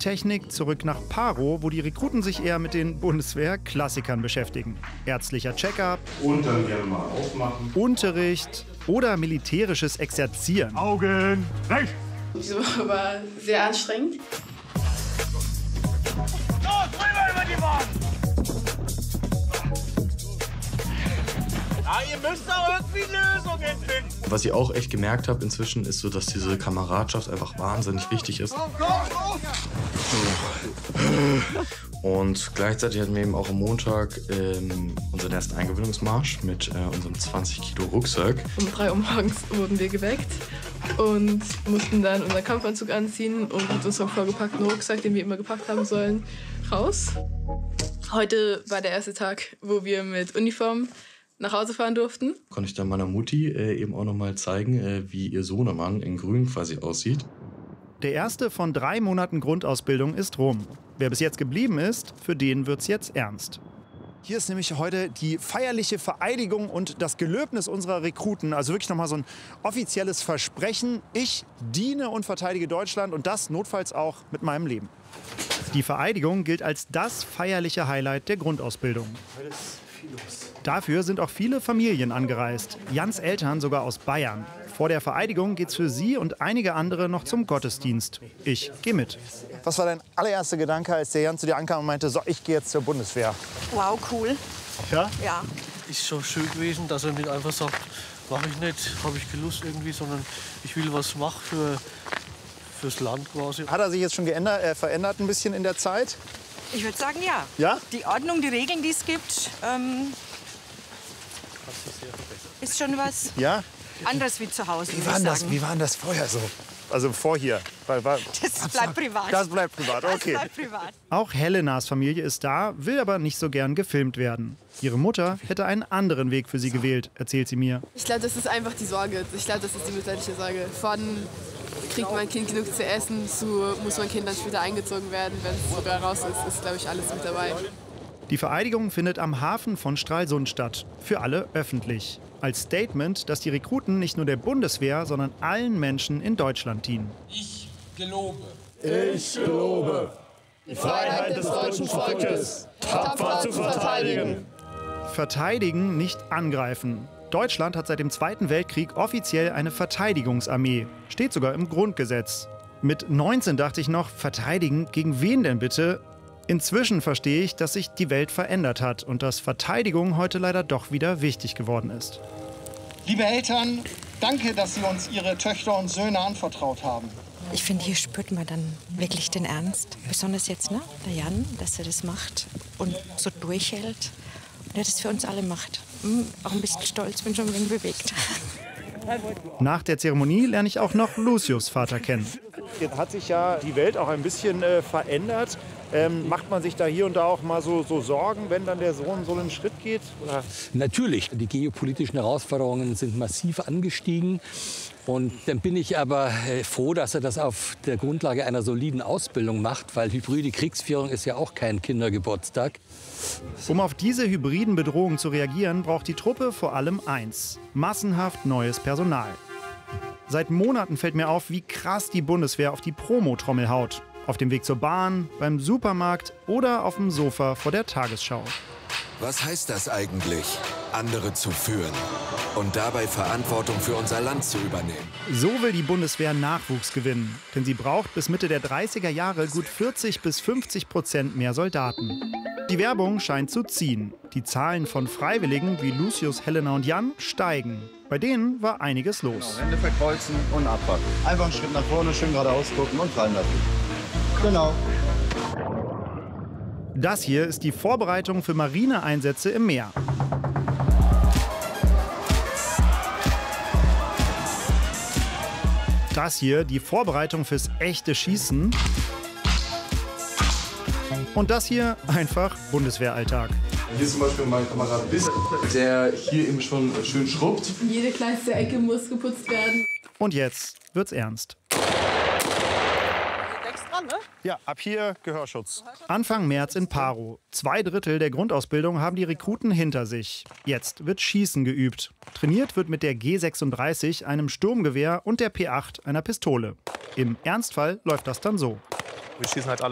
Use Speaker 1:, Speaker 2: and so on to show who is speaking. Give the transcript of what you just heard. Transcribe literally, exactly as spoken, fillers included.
Speaker 1: Armeetechnik zurück nach Paro, wo die Rekruten sich eher mit den Bundeswehr-Klassikern beschäftigen. Ärztlicher Check-up,
Speaker 2: und dann gerne mal aufmachen.
Speaker 1: Unterricht oder militärisches Exerzieren.
Speaker 2: Augen rechts!
Speaker 3: Diese Woche war sehr anstrengend.
Speaker 4: Los, rüber über die Bahn! Ja, ihr müsst auch irgendwie Lösungen finden.
Speaker 5: Was ich auch echt gemerkt habe inzwischen, ist so, dass diese Kameradschaft einfach wahnsinnig wichtig ist.
Speaker 4: Komm, komm, komm.
Speaker 5: Und gleichzeitig hatten wir eben auch am Montag ähm, unseren ersten Eingewöhnungsmarsch mit äh, unserem zwanzig Kilo Rucksack.
Speaker 3: Um drei Uhr morgens wurden wir geweckt und mussten dann unseren Kampfanzug anziehen und mit unserem vorgepackten Rucksack, den wir immer gepackt haben sollen, raus. Heute war der erste Tag, wo wir mit Uniform nach Hause fahren durften.
Speaker 5: Konnte ich dann meiner Mutti äh, eben auch noch mal zeigen, äh, wie ihr Sohnemann in Grün quasi aussieht.
Speaker 1: Der erste von drei Monaten Grundausbildung ist rum. Wer bis jetzt geblieben ist, für den wird's jetzt ernst. Hier ist nämlich heute die feierliche Vereidigung und das Gelöbnis unserer Rekruten. Also wirklich nochmal so ein offizielles Versprechen. Ich diene und verteidige Deutschland und das notfalls auch mit meinem Leben. Die Vereidigung gilt als das feierliche Highlight der Grundausbildung.
Speaker 2: Heute ist viel los.
Speaker 1: Dafür sind auch viele Familien angereist. Jans Eltern sogar aus Bayern. Vor der Vereidigung geht's für sie und einige andere noch zum Gottesdienst. Ich gehe mit. Was war dein allererster Gedanke, als der Jan zu dir ankam und meinte, so, ich gehe jetzt zur Bundeswehr?
Speaker 6: Wow, cool.
Speaker 1: Ja?
Speaker 6: Ja.
Speaker 7: Ist schon schön gewesen, dass er nicht einfach sagt, mache ich nicht, habe ich keine Lust irgendwie, sondern ich will was machen für, fürs Land quasi.
Speaker 1: Hat er sich jetzt schon geändert, äh, verändert ein bisschen in der Zeit?
Speaker 6: Ich würde sagen, ja.
Speaker 1: Ja?
Speaker 6: Die Ordnung, die Regeln, die es gibt, ähm, ist schon was
Speaker 1: Ja?
Speaker 6: anderes wie zu Hause.
Speaker 1: Wie war denn das, wie war denn das vorher so? Also vor hier? Weil, war,
Speaker 6: Das bleibt privat.
Speaker 1: Das bleibt privat, okay.
Speaker 6: Das bleibt privat.
Speaker 1: Auch Helenas Familie ist da, will aber nicht so gern gefilmt werden. Ihre Mutter hätte einen anderen Weg für sie gewählt, erzählt sie mir.
Speaker 3: Ich glaube, das ist einfach die Sorge. Ich glaube, das ist die mütterliche Sorge. Von kriegt mein Kind genug zu essen, zu muss mein Kind dann später eingezogen werden, wenn es sogar raus ist, ist, glaube ich, alles mit dabei.
Speaker 1: Die Vereidigung findet am Hafen von Stralsund statt. Für alle öffentlich. Als Statement, dass die Rekruten nicht nur der Bundeswehr, sondern allen Menschen in Deutschland dienen.
Speaker 4: Ich gelobe.
Speaker 2: Ich gelobe, die Freiheit des deutschen Volkes tapfer zu verteidigen.
Speaker 1: Verteidigen, nicht angreifen. Deutschland hat seit dem Zweiten Weltkrieg offiziell eine Verteidigungsarmee. Steht sogar im Grundgesetz. Mit neunzehn dachte ich noch, verteidigen? Gegen wen denn bitte? Inzwischen verstehe ich, dass sich die Welt verändert hat und dass Verteidigung heute leider doch wieder wichtig geworden ist.
Speaker 8: Liebe Eltern, danke, dass Sie uns Ihre Töchter und Söhne anvertraut haben.
Speaker 6: Ich finde, hier spürt man dann wirklich den Ernst. Besonders jetzt, ne? Der Jan, dass er das macht und so durchhält. Und er das für uns alle macht. Hm, auch ein bisschen stolz, bin schon ein wenig bewegt.
Speaker 1: Nach der Zeremonie lerne ich auch noch Lucius Vater kennen. Jetzt hat sich ja die Welt auch ein bisschen äh, verändert. Ähm, macht man sich da hier und da auch mal so, so Sorgen, wenn dann der Sohn so einen Schritt geht? Oder?
Speaker 9: Natürlich, die geopolitischen Herausforderungen sind massiv angestiegen. Und dann bin ich aber äh, froh, dass er das auf der Grundlage einer soliden Ausbildung macht, weil hybride Kriegsführung ist ja auch kein Kindergeburtstag.
Speaker 1: Um auf diese hybriden Bedrohungen zu reagieren, braucht die Truppe vor allem eins: massenhaft neues Personal. Seit Monaten fällt mir auf, wie krass die Bundeswehr auf die Promotrommel haut. Auf dem Weg zur Bahn, beim Supermarkt oder auf dem Sofa vor der Tagesschau.
Speaker 10: Was heißt das eigentlich, andere zu führen und dabei Verantwortung für unser Land zu übernehmen?
Speaker 1: So will die Bundeswehr Nachwuchs gewinnen. Denn sie braucht bis Mitte der dreißiger Jahre gut vierzig bis fünfzig Prozent mehr Soldaten. Die Werbung scheint zu ziehen. Die Zahlen von Freiwilligen wie Lucius, Helena und Jan steigen. Bei denen war einiges los.
Speaker 2: Hände verkreuzen und abpacken. Einfach einen Schritt nach vorne, schön geradeaus gucken und fallen lassen. Genau.
Speaker 1: Das hier ist die Vorbereitung für Marineeinsätze im Meer. Das hier die Vorbereitung fürs echte Schießen. Und das hier einfach Bundeswehralltag.
Speaker 5: Hier ist zum Beispiel mein Kamerad Biss, der hier eben schon schön schrubbt.
Speaker 3: Jede kleinste Ecke muss geputzt werden.
Speaker 1: Und jetzt wird's ernst.
Speaker 6: Dran, ne?
Speaker 1: Ja, ab hier Gehörschutz. Anfang März in Paro. Zwei Drittel der Grundausbildung haben die Rekruten hinter sich. Jetzt wird Schießen geübt. Trainiert wird mit der G sechsunddreißig, einem Sturmgewehr und der P acht, einer Pistole. Im Ernstfall läuft das dann so.
Speaker 2: Wir schießen halt alle